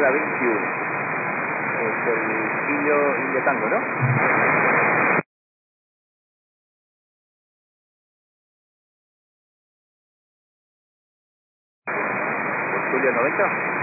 la 21. Es el Indio Tango, ¿no? Julio 90.